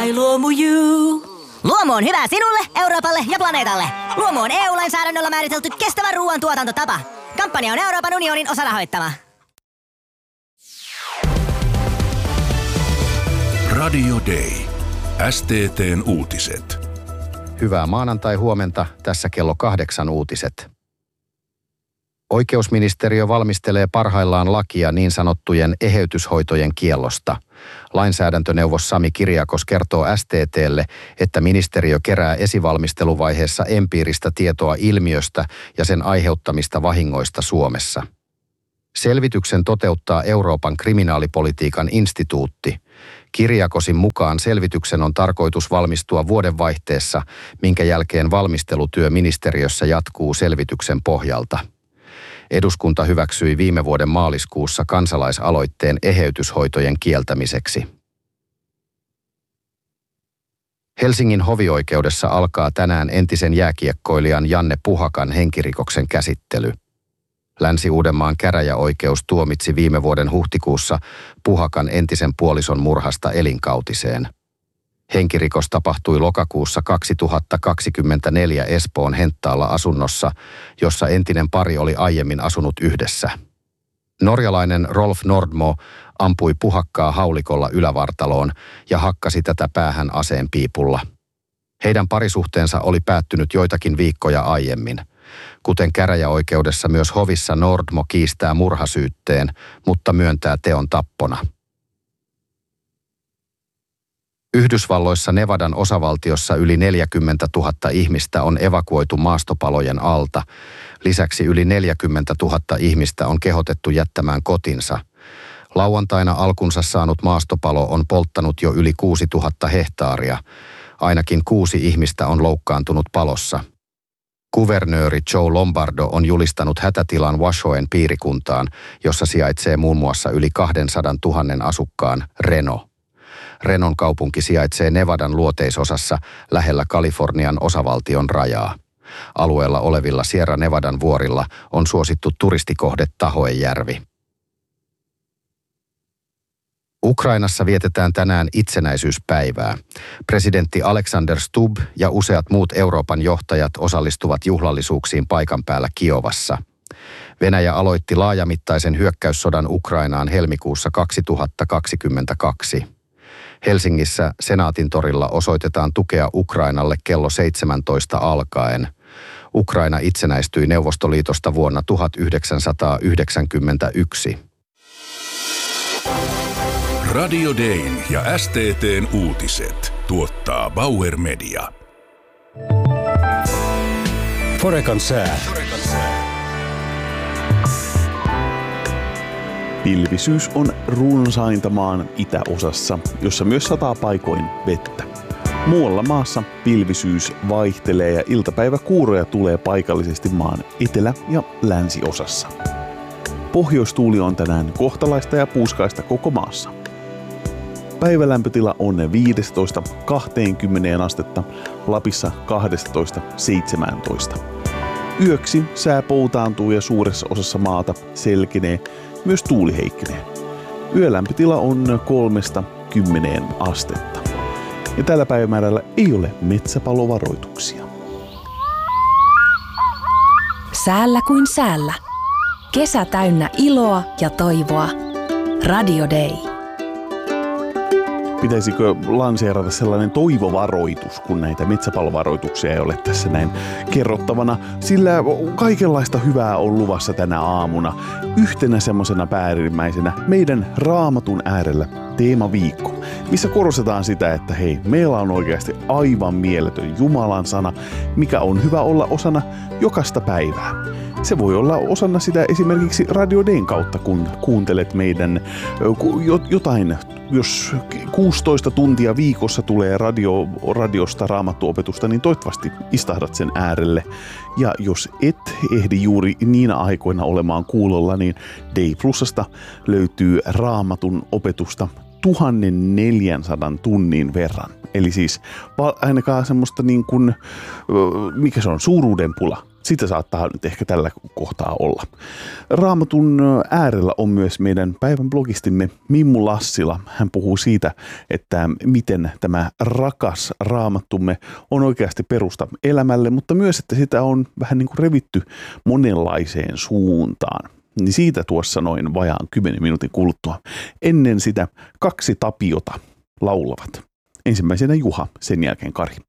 My Luomu You. Luomu on hyvä sinulle, Euroopalle ja planeetalle. Luomu on EU-lainsäädännöllä määritelty kestävän ruoan tuotantotapa. Kampanja on Euroopan unionin osarahoittama. Radio Day. STT:n uutiset. Hyvää maanantai-huomenta, tässä kello 8 uutiset. Oikeusministeriö valmistelee parhaillaan lakia niin sanottujen eheytyshoitojen kiellosta. Lainsäädäntöneuvos Sami Kiriakos kertoo STT:lle, että ministeriö kerää esivalmisteluvaiheessa empiiristä tietoa ilmiöstä ja sen aiheuttamista vahingoista Suomessa. Selvityksen toteuttaa Euroopan kriminaalipolitiikan instituutti. Kiriakosin mukaan selvityksen on tarkoitus valmistua vuodenvaihteessa, minkä jälkeen valmistelutyö ministeriössä jatkuu selvityksen pohjalta. Eduskunta hyväksyi viime vuoden maaliskuussa kansalaisaloitteen eheytyshoitojen kieltämiseksi. Helsingin hovioikeudessa alkaa tänään entisen jääkiekkoilijan Janne Puhakan henkirikoksen käsittely. Länsi-Uudenmaan käräjäoikeus tuomitsi viime vuoden huhtikuussa Puhakan entisen puolison murhasta elinkautiseen. Henkirikos tapahtui lokakuussa 2024 Espoon Henttaalla asunnossa, jossa entinen pari oli aiemmin asunut yhdessä. Norjalainen Rolf Nordmo ampui Puhakkaa haulikolla ylävartaloon ja hakkasi tätä päähän aseenpiipulla. Heidän parisuhteensa oli päättynyt joitakin viikkoja aiemmin. Kuten käräjäoikeudessa myös hovissa Nordmo kiistää murhasyytteen, mutta myöntää teon tappona. Yhdysvalloissa Nevadan osavaltiossa yli 40 000 ihmistä on evakuoitu maastopalojen alta. Lisäksi yli 40 000 ihmistä on kehotettu jättämään kotinsa. Lauantaina alkunsa saanut maastopalo on polttanut jo yli 6 000 hehtaaria. Ainakin 6 ihmistä on loukkaantunut palossa. Kuvernööri Joe Lombardo on julistanut hätätilan Washoen piirikuntaan, jossa sijaitsee muun muassa yli 200 000 asukkaan Reno. Renon kaupunki sijaitsee Nevadan luoteisosassa lähellä Kalifornian osavaltion rajaa. Alueella olevilla Sierra Nevadan vuorilla on suosittu turistikohde Tahoejärvi. Ukrainassa vietetään tänään itsenäisyyspäivää. Presidentti Alexander Stubb ja useat muut Euroopan johtajat osallistuvat juhlallisuuksiin paikan päällä Kiovassa. Venäjä aloitti laajamittaisen hyökkäyssodan Ukrainaan helmikuussa 2022. Helsingissä Senaatintorilla osoitetaan tukea Ukrainalle kello 17 alkaen. Ukraina itsenäistyi Neuvostoliitosta vuonna 1991. Radio Dayn ja STT:n uutiset tuottaa Bauer Media. Forekan sää. Pilvisyys on runsainta maan itäosassa, jossa myös sataa paikoin vettä. Muualla maassa pilvisyys vaihtelee ja iltapäiväkuuroja tulee paikallisesti maan etelä- ja länsiosassa. Pohjoistuuli on tänään kohtalaista ja puuskaista koko maassa. Päivälämpötila on 15-20 astetta, Lapissa 12-17. Yöksi sää poutaantuu ja suuressa osassa maata selkenee, myös tuuli heikkenee. Yölämpötila on 3-10 astetta. Ja tällä päivämäärällä ei ole metsäpalovaroituksia. Säällä kuin säällä. Kesä täynnä iloa ja toivoa. Radio Day. Pitäisikö lanseerata sellainen toivovaroitus, kun näitä metsäpalovaroituksia ei ole tässä näin kerrottavana, sillä kaikenlaista hyvää on luvassa tänä aamuna. Yhtenä semmosena päärimmäisenä meidän Raamatun äärellä teemaviikko, missä korostetaan sitä, että hei, meillä on oikeasti aivan mieletön Jumalan sana, mikä on hyvä olla osana jokaista päivää. Se voi olla osana sitä esimerkiksi Radio Dayn kautta, kun kuuntelet meidän jotain, jos 16 tuntia viikossa tulee radiosta raamattuopetusta, niin toivottavasti istahdat sen äärelle. Ja jos et ehdi juuri niinä aikoina olemaan kuulolla, niin Day Plusasta löytyy raamatun opetusta 1400 tunnin verran. Eli siis ainakaan semmoista niin kuin, mikä se on, suuruuden pula. Sitä saattaa nyt ehkä tällä kohtaa olla. Raamatun äärellä on myös meidän päivän blogistimme Mimmu Lassila. Hän puhuu siitä, että miten tämä rakas raamattumme on oikeasti perusta elämälle, mutta myös, että sitä on vähän niin kuin revitty monenlaiseen suuntaan. Niin siitä tuossa noin vajaan 10 minuutin kuluttua. Ennen sitä 2 Tapiota laulavat. Ensimmäisenä Juha, sen jälkeen Kari.